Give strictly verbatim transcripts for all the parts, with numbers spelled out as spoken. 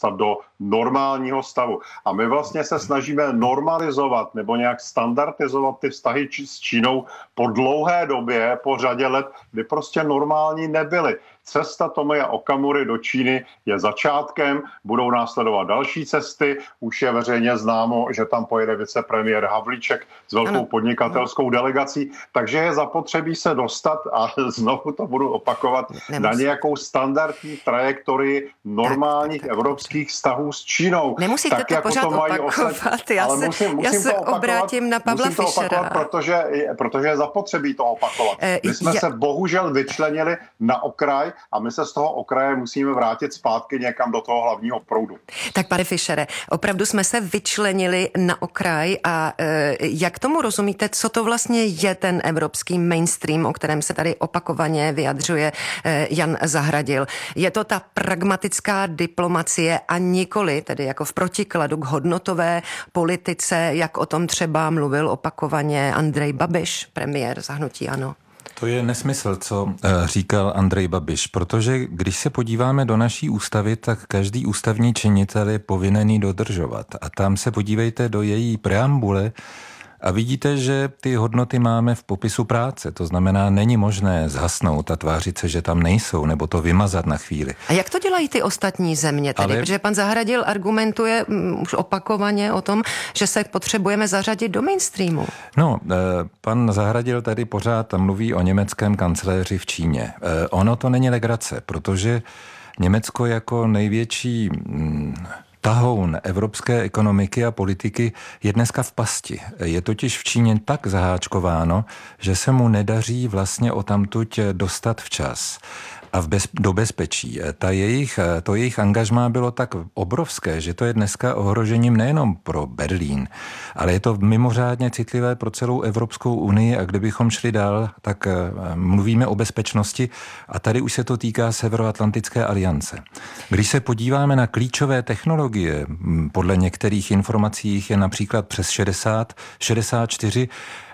dostat do normálního stavu. A my vlastně se snažíme normalizovat nebo nějak standardizovat ty vztahy s Čínou po dlouhé době, po řadě let, kdy prostě normální nebyly. Cesta Tomia Okamury do Číny je začátkem, budou následovat další cesty. Už je veřejně známo, že tam pojede vicepremiér Havlíček s velkou ano. podnikatelskou delegací, takže je zapotřebí se dostat, a znovu to budu opakovat, Nemusím. na nějakou standardní trajektorii normálních tak, tak, evropských vztahů s Čínou. Nemusíte tak, to jako pořád to mají opakovat. Osad... Já ale se, musím, musím já se to opakovat, obrátím na Pavla musím to Fischera. opakovat, protože, protože je zapotřebí to opakovat. E, my jsme já... se bohužel vyčlenili na okraj a my se z toho okraje musíme vrátit zpátky někam do toho hlavního proudu. Tak pane Fischere, opravdu jsme se vyčlenili na okraj a e, jak tomu rozumíte, co to vlastně je ten evropský mainstream, o kterém se tady opakovaně vyjadřuje e, Jan Zahradil? Je to ta pragmatická diplomacie a nikoli tedy jako v protikladu k hodnotové politice, jak o tom třeba mluvil opakovaně Andrej Babiš, premiér za hnutí ANO? To je nesmysl, co říkal Andrej Babiš, protože když se podíváme do naší ústavy, tak každý ústavní činitel je povinný dodržovat. A tam se podívejte do její preambule a vidíte, že ty hodnoty máme v popisu práce. To znamená, není možné zhasnout a tvářit se, že tam nejsou, nebo to vymazat na chvíli. A jak to dělají ty ostatní země tedy? Ale... Protože pan Zahradil argumentuje um, už opakovaně o tom, že se potřebujeme zařadit do mainstreamu. No, eh, pan Zahradil tady pořád mluví o německém kancléři v Číně. Eh, ono to není legrace, protože Německo jako největší... Mm, tahoun evropské ekonomiky a politiky je dneska v pasti. Je totiž v Číně tak zaháčkováno, že se mu nedaří vlastně odtamtud dostat včas a v bez, do bezpečí. Ta jejich, to jejich angažmá bylo tak obrovské, že to je dneska ohrožením nejenom pro Berlín, ale je to mimořádně citlivé pro celou Evropskou unii a kdybychom šli dál, tak mluvíme o bezpečnosti a tady už se to týká Severoatlantické aliance. Když se podíváme na klíčové technologie, podle některých informací je například přes šedesát, šedesát čtyři,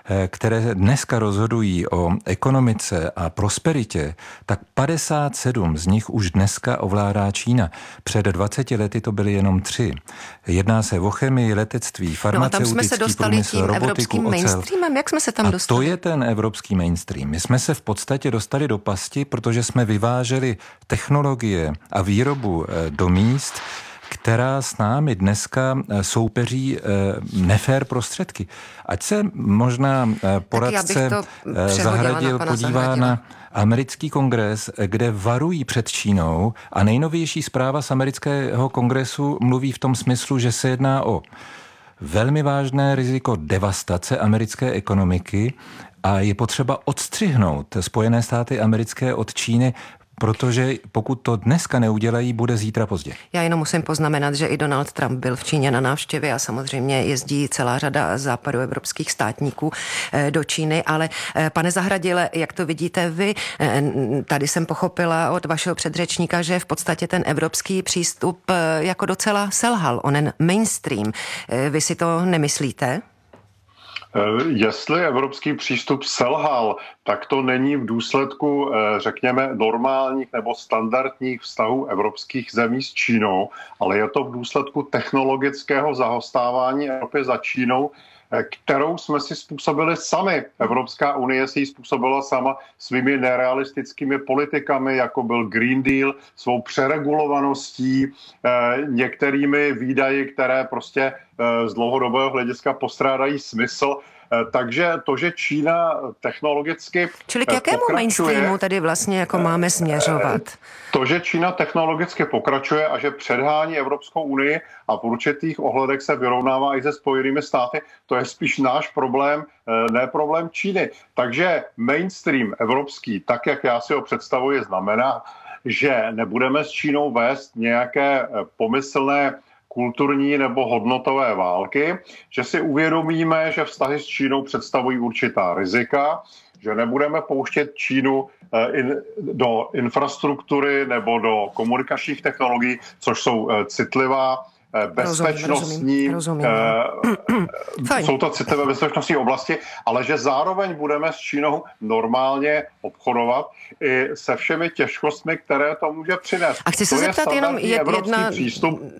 které dneska rozhodují o ekonomice a prosperitě, tak padesát sedm z nich už dneska ovládá Čína. Před dvaceti lety to byly jenom tři. Jedná se o chemii, letectví, farmaceutický no průmysl, robotiku, ocel. Jak jsme se tam a dostali? To je ten evropský mainstream. My jsme se v podstatě dostali do pasti, protože jsme vyváželi technologie a výrobu do míst, která s námi dneska soupeří nefér prostředky. Ať se možná poradce Zahradil na podívá Zahradila. na americký kongres, kde varují před Čínou a nejnovější zpráva z amerického kongresu mluví v tom smyslu, že se jedná o velmi vážné riziko devastace americké ekonomiky a je potřeba odstřihnout Spojené státy americké od Číny, protože pokud to dneska neudělají, bude zítra pozdě. Já jenom musím poznamenat, že i Donald Trump byl v Číně na návštěvě a samozřejmě jezdí celá řada západoevropských státníků do Číny, ale pane Zahradile, jak to vidíte vy, tady jsem pochopila od vašeho předřečníka, že v podstatě ten evropský přístup jako docela selhal, onen mainstream. Vy si to nemyslíte? Jestli evropský přístup selhal, tak to není v důsledku, řekněme, normálních nebo standardních vztahů evropských zemí s Čínou, ale je to v důsledku technologického zahostávání Evropy za Čínou, kterou jsme si způsobili sami. Evropská unie si ji způsobila sama svými nerealistickými politikami, jako byl Green Deal, svou přeregulovaností, některými výdaji, které prostě z dlouhodobého hlediska postrádají smysl. Takže to, že Čína technologicky Čili k jakému pokračuje, mainstreamu tady vlastně jako máme směřovat? To, že Čína technologicky pokračuje a že předhání Evropskou unii a v určitých ohledech se vyrovnává i se Spojenými státy, to je spíš náš problém, ne problém Číny. Takže mainstream evropský, tak jak já si ho představuji, znamená, že nebudeme s Čínou vést nějaké pomyslné kulturní nebo hodnotové války, že si uvědomíme, že vztahy s Čínou představují určitá rizika, že nebudeme pouštět Čínu do infrastruktury nebo do komunikačních technologií, což jsou citlivá bezpečnostní, rozumím, rozumím. jsou to citlivé bezpečnostní oblasti, ale že zároveň budeme s Čínou normálně obchodovat i se všemi těžkostmi, které to může přinést. A chci se to zeptat je jenom jedna... přístup